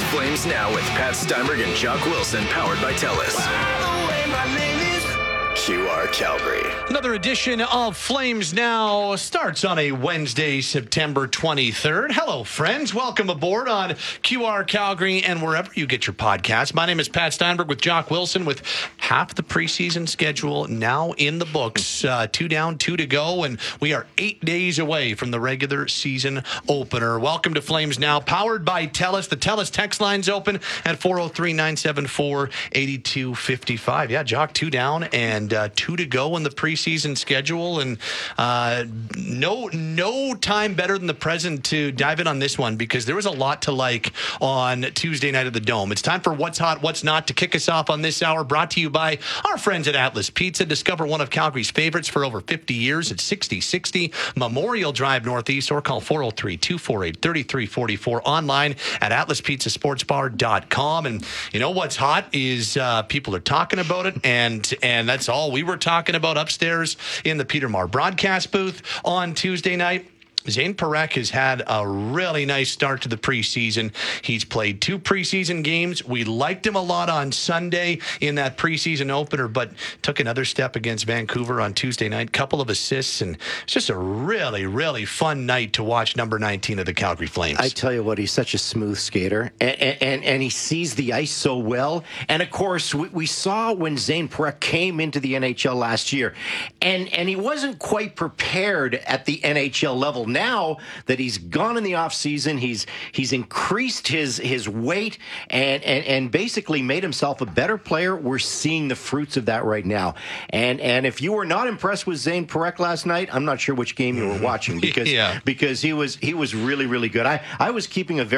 Flames Now with Pat Steinberg and Jock Wilson, powered by TELUS. QR Calgary. Another edition of Flames Now starts on a Wednesday, September 23rd. Hello, friends. Welcome aboard on QR Calgary and wherever you get your podcasts. My name is Pat Steinberg with Jock Wilson, with half the preseason schedule now in the books. 2 down, 2 to go, and we are 8 days away from the regular season opener. Welcome to Flames Now, powered by TELUS. The TELUS text line's open at 403-974-8255. Yeah, Jock, 2 down and 2 to go in the preseason schedule, and no time better than the present to dive in on this one, because there was a lot to like on Tuesday night at the Dome. It's time for What's Hot, What's Not to kick us off on this hour, brought to you by our friends at Atlas Pizza. Discover one of Calgary's favorites for over 50 years at 6060 Memorial Drive Northeast, or call 403-248-3344 online at atlaspizzasportsbar.com. And you know what's hot is people are talking about it, and that's all we were talking about upstairs in the Peter Marr broadcast booth on Tuesday night. Zane Parekh has had a really nice start to the preseason. He's played 2 preseason games. We liked him a lot on Sunday in that preseason opener, but took another step against Vancouver on Tuesday night. Couple of assists, and it's just a really, really fun night to watch number 19 of the Calgary Flames. I tell you what, he's such a smooth skater, and he sees the ice so well. And, of course, we saw when Zane Parekh came into the NHL last year, and he wasn't quite prepared at the NHL level. Now that he's gone in the offseason, he's increased his weight and basically made himself a better player. We're seeing the fruits of that right now. And if you were not impressed with Zane Parekh last night, I'm not sure which game you were watching, because he was really, really good. I was keeping a very